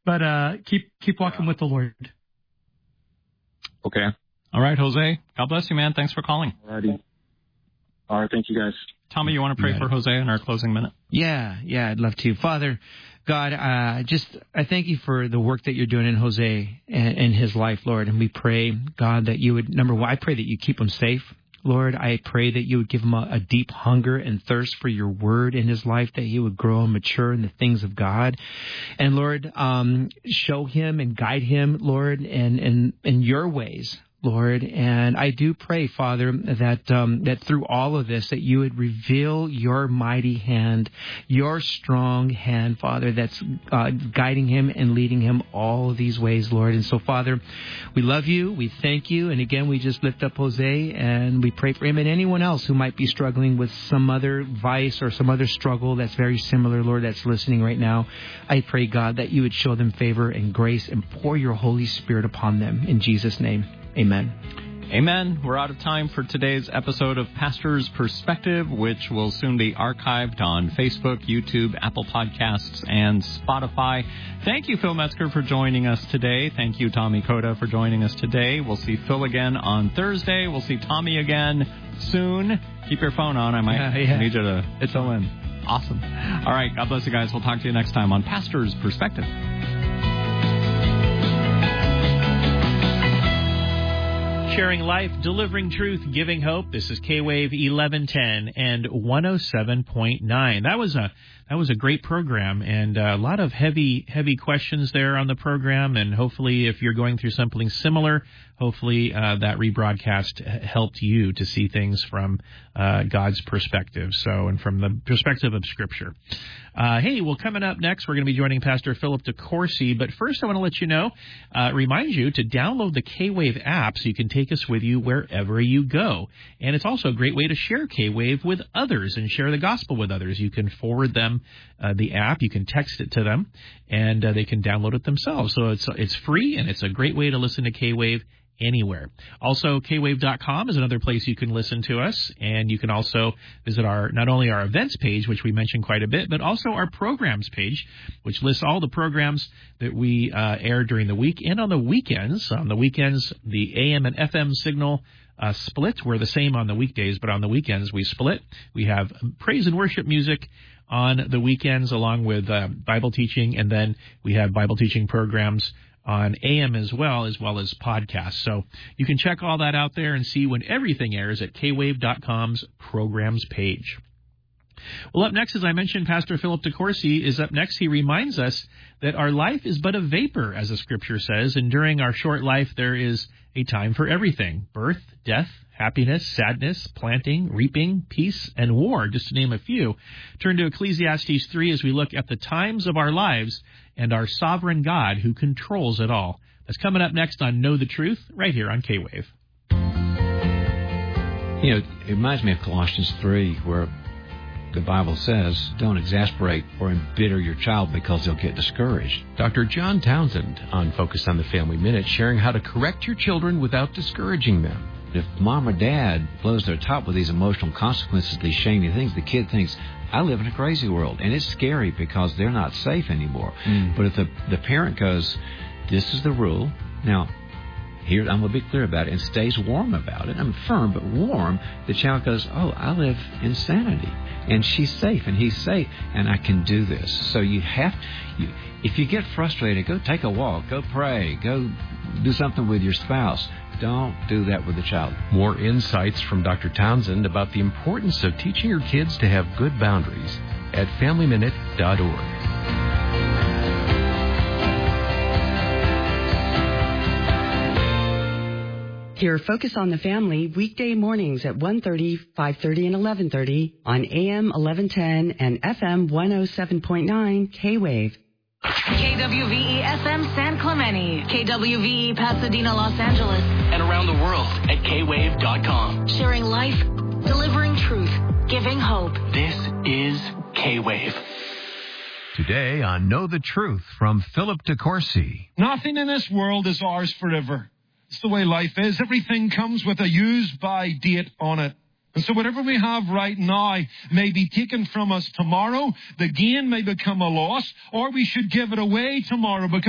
But keep walking with the Lord. Okay. All right, Jose. God bless you, man. Thanks for calling. Alrighty. All right, thank you, guys. Tommy, you want to pray for Jose in our closing minute? Yeah, I'd love to. Father, God, I thank you for the work that you're doing in Jose and his life, Lord. And we pray, God, that you would, number one, I pray that you keep him safe. Lord, I pray that you would give him a deep hunger and thirst for your word in his life, that he would grow and mature in the things of God. And Lord, show him and guide him, Lord, in your ways, Lord. And I do pray, Father, that through all of this, that you would reveal your mighty hand, your strong hand, Father, that's guiding him and leading him all of these ways, Lord. And so, Father, we love you. We thank you. And again, we just lift up Jose and we pray for him and anyone else who might be struggling with some other vice or some other struggle that's very similar, Lord, that's listening right now. I pray, God, that you would show them favor and grace and pour your Holy Spirit upon them. In Jesus' name. Amen. Amen. We're out of time for today's episode of Pastor's Perspective, which will soon be archived on Facebook, YouTube, Apple Podcasts, and Spotify. Thank you, Phil Metzger, for joining us today. Thank you, Tommy Cota, for joining us today. We'll see Phil again on Thursday. We'll see Tommy again soon. Keep your phone on. I might need you to fill in. Awesome. All right. God bless you guys. We'll talk to you next time on Pastor's Perspective. Sharing life, delivering truth, giving hope. This is K-Wave 1110 and 107.9. That was a great program, and a lot of heavy questions there on the program. And hopefully, if you're going through something similar, hopefully that rebroadcast helped you to see things from God's perspective. And from the perspective of Scripture. Coming up next, we're going to be joining Pastor Philip DeCourcy. But first, I want to let you know, remind you to download the K-Wave app so you can take us with you wherever you go. And it's also a great way to share K-Wave with others and share the gospel with others. You can forward them the app. You can text it to them, and they can download it themselves. So it's free, and it's a great way to listen to K-Wave anywhere. Also, kwave.com is another place you can listen to us, and you can also visit not only our events page, which we mentioned quite a bit, but also our programs page, which lists all the programs that we air during the week and on the weekends. On the weekends, the AM and FM signal split. We're the same on the weekdays, but on the weekends we split. We have praise and worship music on the weekends along with Bible teaching, and then we have Bible teaching programs on AM as well as podcasts. So you can check all that out there and see when everything airs at kwave.com's programs page. Well, up next, as I mentioned, Pastor Philip DeCourcy is up next. He reminds us that our life is but a vapor, as the Scripture says, and during our short life there is a time for everything: birth, death, happiness, sadness, planting, reaping, peace, and war, just to name a few. Turn to Ecclesiastes 3 as we look at the times of our lives and our sovereign God who controls it all. That's coming up next on Know the Truth, right here on K-Wave. It reminds me of Colossians 3, where the Bible says, don't exasperate or embitter your child because they'll get discouraged. Dr. John Townsend on Focus on the Family Minute, sharing how to correct your children without discouraging them. If mom or dad blows their top with these emotional consequences, these shaming things, the kid thinks, I live in a crazy world. And it's scary because they're not safe anymore. But if the parent goes, this is the rule. Now, here, I'm going to be clear about it, and stays warm about it. I'm firm, but warm. The child goes, oh, I live in sanity. And she's safe, and he's safe, and I can do this. So if you get frustrated, go take a walk, go pray, go do something with your spouse. Don't do that with the child. More insights from Dr. Townsend about the importance of teaching your kids to have good boundaries at FamilyMinute.org. Hear Focus on the Family weekday mornings at 1:30, 5:30, and 11:30 on AM 1110 and FM 107.9 K-Wave. KWVE FM San Clemente, KWVE Pasadena, Los Angeles, and around the world at kwave.com. Sharing life, delivering truth, giving hope. This is K-Wave. Today on Know the Truth from Philip DeCourcy. Nothing in this world is ours forever. It's the way life is. Everything comes with a use-by date on it. And so whatever we have right now may be taken from us tomorrow. The gain may become a loss, or we should give it away tomorrow because